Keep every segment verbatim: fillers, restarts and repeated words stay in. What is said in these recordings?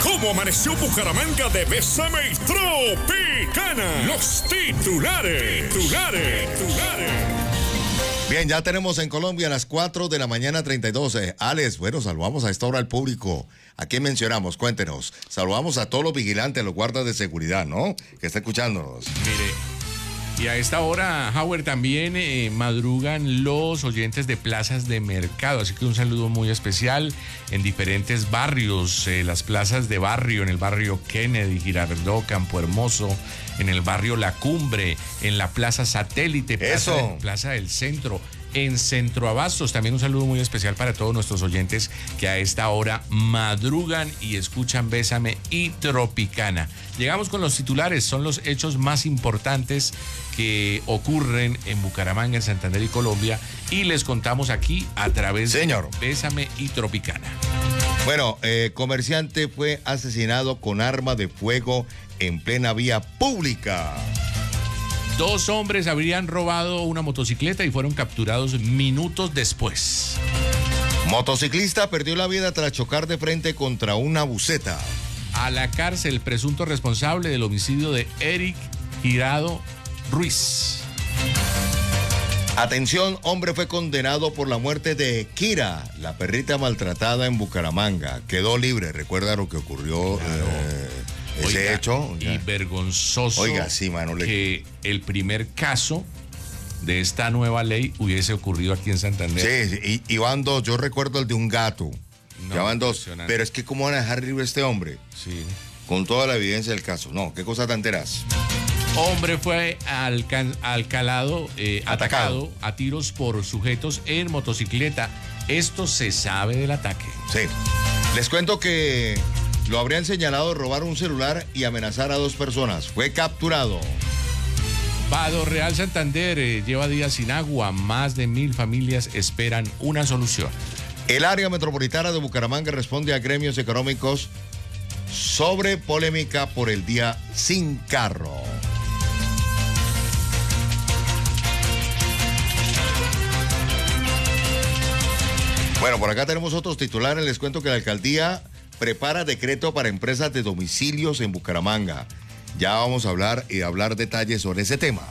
cómo amaneció Bucaramanga de Bésame y Tropicana. Los titulares. Titulares. Titulares. Bien, ya tenemos en Colombia a las cuatro de la mañana treinta y dos. Alex, bueno, saludamos a esta hora al público. ¿A quién mencionamos? Cuéntenos. Saludamos a todos los vigilantes, a los guardas de seguridad, ¿no? Que está escuchándonos. Mire, y a esta hora, Howard, también eh, madrugan los oyentes de plazas de mercado. Así que un saludo muy especial en diferentes barrios, eh, las plazas de barrio, en el barrio Kennedy, Girardot, Campo Hermoso, en el barrio La Cumbre, en la Plaza Satélite, Plaza, Eso. De, Plaza del Centro, en Centro Abastos. También un saludo muy especial para todos nuestros oyentes que a esta hora madrugan y escuchan Bésame y Tropicana. Llegamos con los titulares, son los hechos más importantes que ocurren en Bucaramanga, en Santander y Colombia, y les contamos aquí a través Señor. de Bésame y Tropicana. Bueno, eh, comerciante fue asesinado con arma de fuego en plena vía pública. Dos hombres habrían robado una motocicleta y fueron capturados minutos después. Motociclista perdió la vida tras chocar de frente contra una buseta. A la cárcel, presunto responsable del homicidio de Eric Girado Ruiz. Atención, hombre fue condenado por la muerte de Kira, la perrita maltratada en Bucaramanga. Quedó libre, recuerda lo que ocurrió, Claro. eh, ese Oiga, hecho. Oiga. Y vergonzoso Oiga, sí, mano, le- que el primer caso de esta nueva ley hubiese ocurrido aquí en Santander. Sí, sí, y, y van dos, yo recuerdo el de un gato. No, ya van dos, impresionante. pero es que cómo van a dejar libre a este hombre, Sí. con toda la evidencia del caso. No, qué cosa tan teraz. Hombre fue alcan- alcalado, eh, Atacado. atacado a tiros por sujetos en motocicleta. Esto se sabe del ataque. Sí. Les cuento que lo habrían señalado de robar un celular y amenazar a dos personas. Fue capturado. Vado Real Santander eh, lleva días sin agua. Más de mil familias esperan una solución. El área metropolitana de Bucaramanga responde a gremios económicos sobre polémica por el día sin carro. Bueno, por acá tenemos otros titulares. Les cuento que la alcaldía prepara decreto para empresas de domicilios en Bucaramanga. Ya vamos a hablar y hablar detalles sobre ese tema.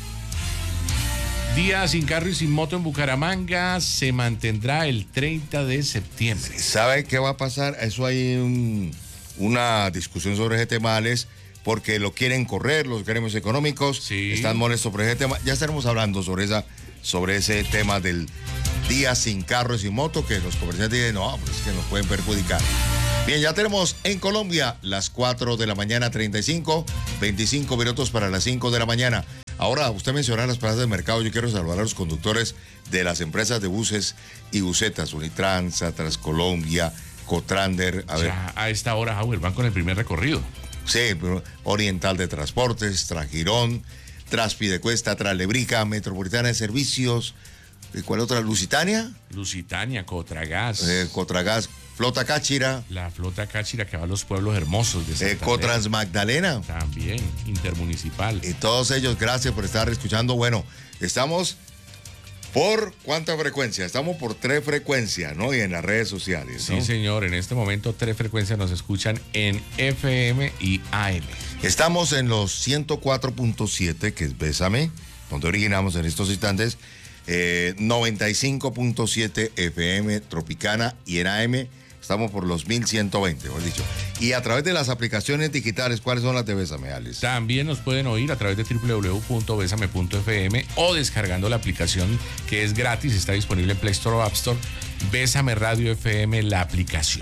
Día sin carro y sin moto en Bucaramanga se mantendrá el treinta de septiembre. ¿Sabe qué va a pasar? Eso hay un- una discusión sobre ese tema, Alex, porque lo quieren correr los gremios económicos, Sí. están molestos por ese tema. Ya estaremos hablando sobre esa, sobre ese tema del día sin carro y sin moto, que los comerciantes dicen, no, pues es que nos pueden perjudicar. Bien, ya tenemos en Colombia las cuatro de la mañana, treinta y cinco, veinticinco minutos para las cinco de la mañana. Ahora, usted mencionó las plazas de mercado. Yo quiero saludar a los conductores de las empresas de buses y busetas, Unitrans, Transcolombia, Cotrander, a ver, Ya a esta hora, Howard, van con el primer recorrido. sí, pero Oriental de Transportes, Tragirón, Traspidecuesta, Tralebrica, Metropolitana de Servicios, ¿y cuál otra? Lusitania, Lusitania, Cotragas, eh, Cotragas, Flota Cáchira, la flota Cáchira que va a los pueblos hermosos de eh, Santander. Cotrans Magdalena. También, intermunicipal. Y todos ellos, gracias por estar escuchando. Bueno, estamos por ¿cuánta frecuencia? Estamos por tres frecuencias, ¿no? Y en las redes sociales, ¿no? Sí, señor, en este momento tres frecuencias nos escuchan en F M y A M. Estamos en los ciento cuatro punto siete, que es Bésame, donde originamos en estos instantes, eh, noventa y cinco punto siete F M Tropicana, y en A M estamos por los mil ciento veinte, mejor dicho. Y a través de las aplicaciones digitales, ¿cuáles son las de Bésame, Alex? También nos pueden oír a través de doble u doble u doble u punto besame punto f m o descargando la aplicación que es gratis, está disponible en Play Store o App Store. Bésame Radio F M, la aplicación.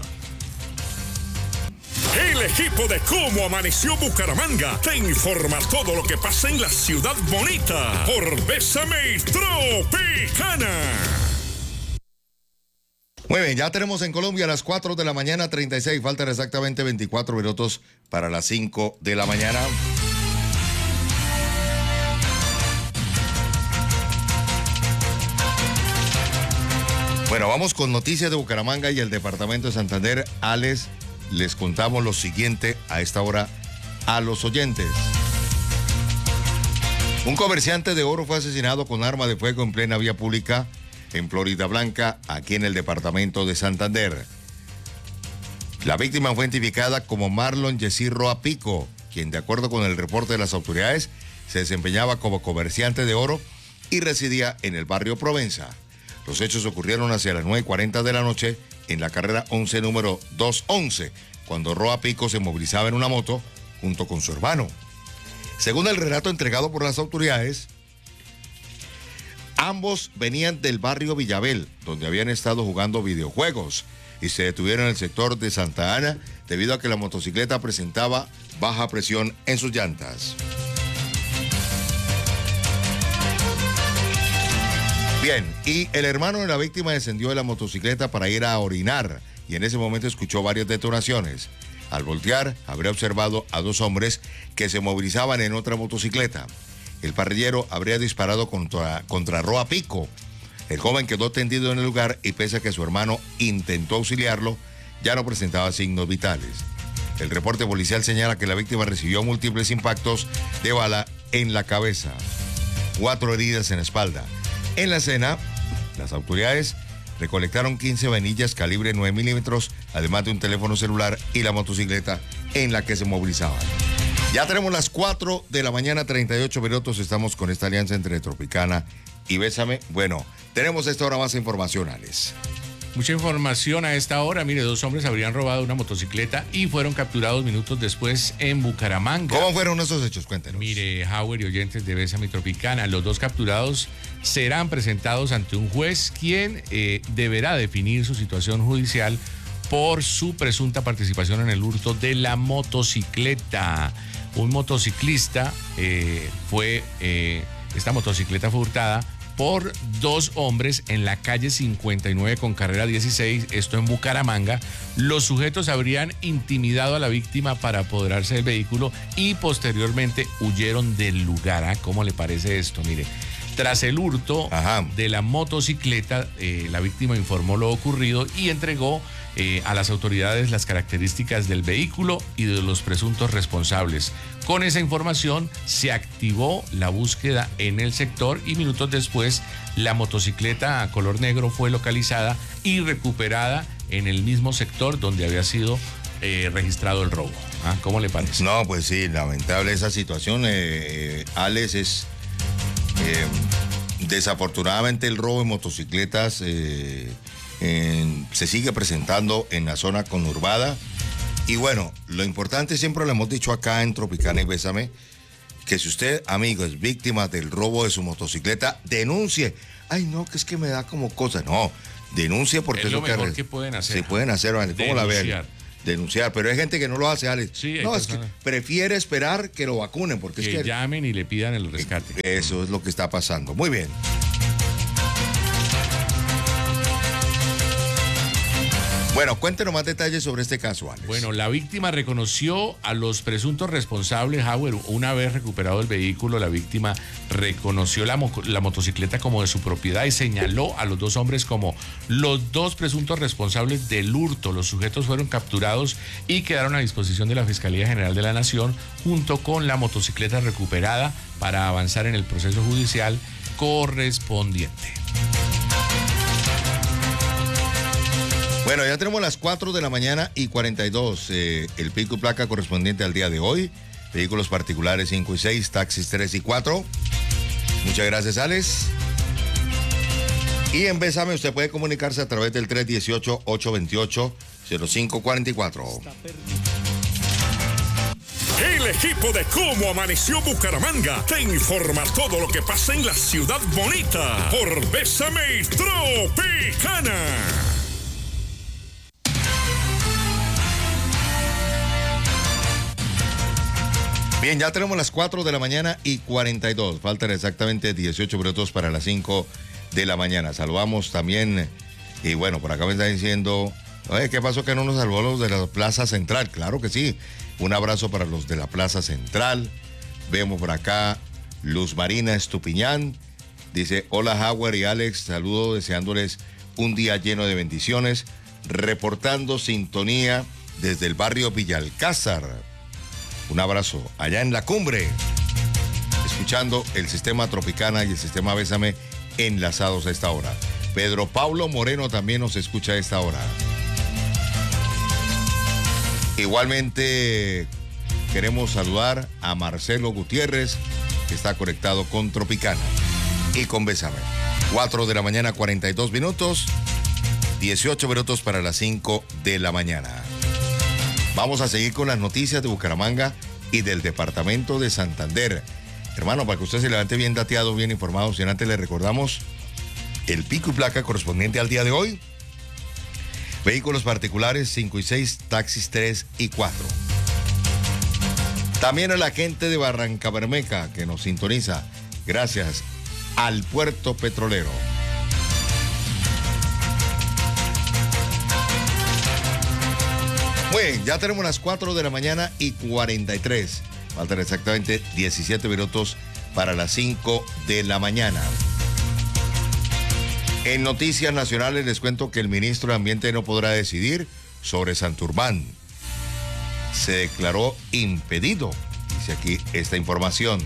El equipo de Cómo Amaneció Bucaramanga te informa todo lo que pasa en la ciudad bonita por Bésame y Tropicana. Muy bien, ya tenemos en Colombia las cuatro de la mañana, treinta y seis, faltan exactamente veinticuatro minutos para las cinco de la mañana. Bueno, vamos con noticias de Bucaramanga y el departamento de Santander. Alex, les contamos lo siguiente a esta hora a los oyentes. Un comerciante de oro fue asesinado con arma de fuego en plena vía pública en Florida Blanca, aquí en el departamento de Santander. La víctima fue identificada como Marlon Yesir Roa Pico, quien de acuerdo con el reporte de las autoridades se desempeñaba como comerciante de oro y residía en el barrio Provenza. Los hechos ocurrieron hacia las nueve y cuarenta de la noche en la carrera once número doscientos once, cuando Roa Pico se movilizaba en una moto junto con su hermano. Según el relato entregado por las autoridades, ambos venían del barrio Villabel, donde habían estado jugando videojuegos, y se detuvieron en el sector de Santa Ana debido a que la motocicleta presentaba baja presión en sus llantas. Bien, y el hermano de la víctima descendió de la motocicleta para ir a orinar y en ese momento escuchó varias detonaciones. Al voltear, habría observado a dos hombres que se movilizaban en otra motocicleta. El parrillero habría disparado contra, contra Roa Pico. El joven quedó tendido en el lugar y pese a que su hermano intentó auxiliarlo, ya no presentaba signos vitales. El reporte policial señala que la víctima recibió múltiples impactos de bala en la cabeza, cuatro heridas en la espalda. En la escena, las autoridades recolectaron quince vainillas calibre nueve milímetros, además de un teléfono celular y la motocicleta en la que se movilizaban. Ya tenemos las cuatro de la mañana, treinta y ocho minutos. Estamos con esta alianza entre Tropicana y Bésame. Bueno, tenemos a esta hora más información, Alex. Mucha información a esta hora. Mire, dos hombres habrían robado una motocicleta y fueron capturados minutos después en Bucaramanga. ¿Cómo fueron esos hechos? Cuéntenos. Mire, Howard y oyentes de Bésame Tropicana, los dos capturados serán presentados ante un juez quien eh, deberá definir su situación judicial por su presunta participación en el hurto de la motocicleta. Un motociclista eh, fue, eh, esta motocicleta fue hurtada por dos hombres en la calle cincuenta y nueve con carrera dieciséis, esto en Bucaramanga. Los sujetos habrían intimidado a la víctima para apoderarse del vehículo y posteriormente huyeron del lugar. ¿Ah? ¿Cómo le parece esto? Mire, tras el hurto Ajá. de la motocicleta, eh, la víctima informó lo ocurrido y entregó eh, a las autoridades las características del vehículo y de los presuntos responsables. Con esa información se activó la búsqueda en el sector y minutos después la motocicleta a color negro fue localizada y recuperada en el mismo sector donde había sido eh, registrado el robo. ¿Ah? ¿Cómo le parece? No, pues sí, lamentable esa situación. Eh, eh, Alex, es eh, desafortunadamente el robo de motocicletas eh, en, se sigue presentando en la zona conurbada. Y bueno, lo importante, siempre lo hemos dicho acá en Tropicana y Bésame, que si usted, amigo, es víctima del robo de su motocicleta, denuncie. Ay, no, que es que me da como cosa. No, denuncie porque es es lo lo mejor que, que pueden hacer. Se pueden hacer, ¿cómo denunciar. la ven? Denunciar, pero hay gente que no lo hace, Alex. Sí, no, personas. es que prefiere esperar que lo vacunen, porque que es que llamen y le pidan el rescate. Eso es lo que está pasando. Muy bien. Bueno, cuéntenos más detalles sobre este caso, Alex. Bueno, la víctima reconoció a los presuntos responsables, Howard. Una vez recuperado el vehículo, la víctima reconoció la, mo la motocicleta como de su propiedad y señaló a los dos hombres como los dos presuntos responsables del hurto. Los sujetos fueron capturados y quedaron a disposición de la Fiscalía General de la Nación junto con la motocicleta recuperada para avanzar en el proceso judicial correspondiente. Bueno, ya tenemos las cuatro de la mañana y cuarenta y dos. Eh, el pico y placa correspondiente al día de hoy. Vehículos particulares cinco y seis, taxis tres y cuatro. Muchas gracias, Alex. Y en Bésame usted puede comunicarse a través del tres uno ocho, ocho dos ocho, cero cinco cuatro cuatro. El equipo de Cómo Amaneció Bucaramanga te informa todo lo que pasa en la ciudad bonita por Bésame Tropicana. Bien, ya tenemos las cuatro de la mañana y cuarenta y dos. Faltan exactamente dieciocho minutos para las cinco de la mañana. Saludamos también, y bueno, por acá me está diciendo, oye, ¿qué pasó que no nos salvó los de la Plaza Central? Claro que sí. Un abrazo para los de la Plaza Central. Vemos por acá Luz Marina Estupiñán. Dice, hola Howard y Alex, saludo deseándoles un día lleno de bendiciones. Reportando sintonía desde el barrio Villalcázar. Un abrazo allá en la cumbre, escuchando el sistema Tropicana y el sistema Bésame enlazados a esta hora. Pedro Pablo Moreno también nos escucha a esta hora. Igualmente queremos saludar a Marcelo Gutiérrez, que está conectado con Tropicana y con Bésame. cuatro de la mañana, cuarenta y dos minutos, dieciocho minutos para las cinco de la mañana. Vamos a seguir con las noticias de Bucaramanga y del departamento de Santander. Hermano, para que usted se levante bien dateado, bien informado, si antes le recordamos el pico y placa correspondiente al día de hoy. Vehículos particulares cinco y seis, taxis tres y cuatro. También a la gente de Barrancabermeja que nos sintoniza, gracias al puerto petrolero. Muy bien, ya tenemos las cuatro de la mañana y cuarenta y tres. Faltan exactamente diecisiete minutos para las cinco de la mañana. En noticias nacionales les cuento que el ministro de Ambiente no podrá decidir sobre Santurbán. Se declaró impedido, dice aquí esta información.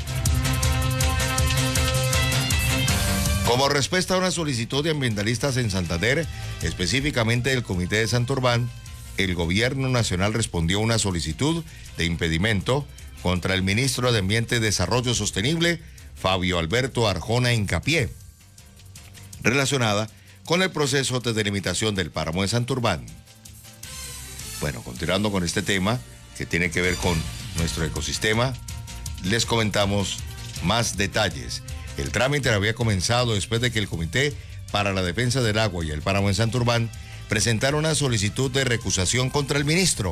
Como respuesta a una solicitud de ambientalistas en Santander, específicamente del Comité de Santurbán, el Gobierno Nacional respondió a una solicitud de impedimento contra el ministro de Ambiente y Desarrollo Sostenible, Fabio Alberto Arjona Hincapié, relacionada con el proceso de delimitación del páramo de Santurbán. Bueno, continuando con este tema que tiene que ver con nuestro ecosistema, les comentamos más detalles. El trámite había comenzado después de que el Comité para la Defensa del Agua y el Páramo en Santurbán presentaron una solicitud de recusación contra el ministro.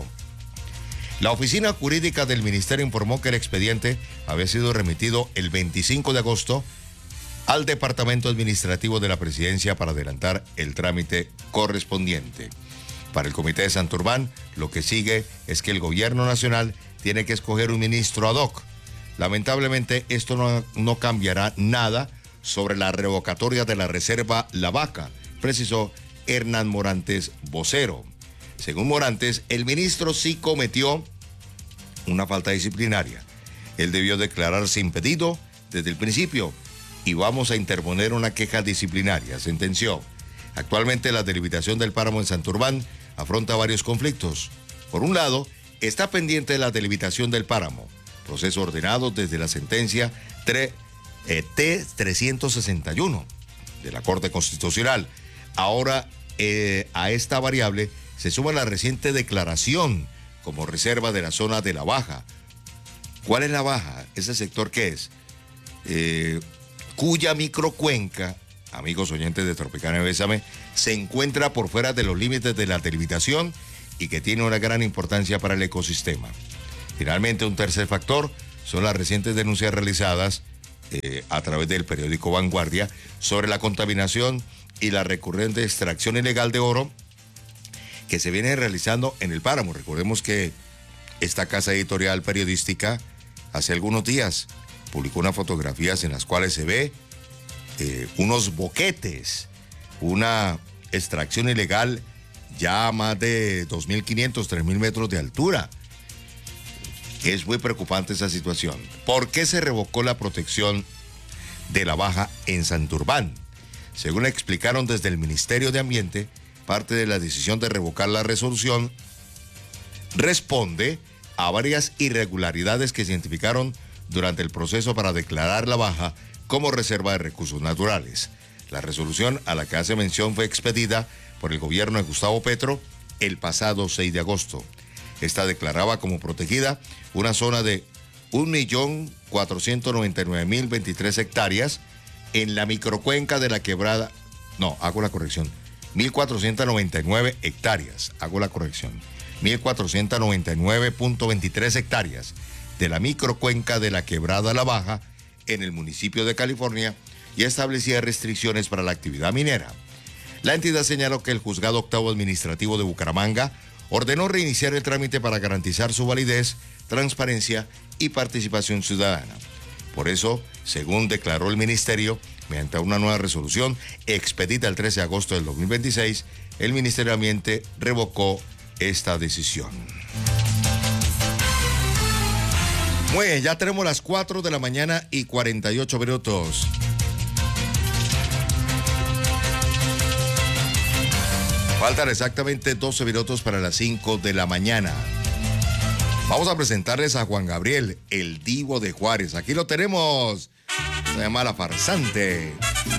La oficina jurídica del ministerio informó que el expediente había sido remitido el veinticinco de agosto al Departamento Administrativo de la Presidencia para adelantar el trámite correspondiente. Para el Comité de Santurbán, lo que sigue es que el Gobierno Nacional tiene que escoger un ministro ad hoc. Lamentablemente, esto no, no cambiará nada sobre la revocatoria de la reserva La Vaca, precisó Hernán Morantes, vocero. Según Morantes, el ministro sí cometió una falta disciplinaria. Él debió declararse impedido desde el principio y vamos a interponer una queja disciplinaria, sentenció. Actualmente la delimitación del páramo en Santurbán afronta varios conflictos. Por un lado, está pendiente la delimitación del páramo, proceso ordenado desde la sentencia T trescientos sesenta y uno de la Corte Constitucional. Ahora, eh, a esta variable se suma la reciente declaración como reserva de la zona de la Baja. ¿Cuál es la Baja? ¿Ese sector qué es? Eh, cuya microcuenca, amigos oyentes de Tropicana y Bésame, se encuentra por fuera de los límites de la delimitación y que tiene una gran importancia para el ecosistema. Finalmente, un tercer factor son las recientes denuncias realizadas eh, a través del periódico Vanguardia sobre la contaminación y la recurrente extracción ilegal de oro que se viene realizando en el páramo. Recordemos que esta casa editorial periodística hace algunos días publicó unas fotografías en las cuales se ve eh, unos boquetes, una extracción ilegal ya a más de dos mil quinientos, tres mil metros de altura. Es muy preocupante esa situación. ¿Por qué se revocó la protección de la Baja en Santurbán? Según explicaron desde el Ministerio de Ambiente, parte de la decisión de revocar la resolución responde a varias irregularidades que se identificaron durante el proceso para declarar la Baja como reserva de recursos naturales. La resolución a la que hace mención fue expedida por el gobierno de Gustavo Petro el pasado seis de agosto. Esta declaraba como protegida una zona de un millón cuatrocientos noventa y nueve mil veintitrés hectáreas en la microcuenca de la quebrada, no, hago la corrección, mil cuatrocientos noventa y nueve hectáreas, hago la corrección, mil cuatrocientos noventa y nueve punto veintitrés hectáreas de la microcuenca de la quebrada La Baja en el municipio de California y establecía restricciones para la actividad minera. La entidad señaló que el Juzgado Octavo Administrativo de Bucaramanga ordenó reiniciar el trámite para garantizar su validez, transparencia y participación ciudadana. Por eso, según declaró el Ministerio, mediante una nueva resolución expedita el trece de agosto del dos mil veintiséis, el Ministerio de Ambiente revocó esta decisión. Muy bien, ya tenemos las cuatro de la mañana y cuarenta y ocho minutos. Faltan exactamente doce minutos para las cinco de la mañana. Vamos a presentarles a Juan Gabriel, el divo de Juárez. Aquí lo tenemos. Se llama La Farsante.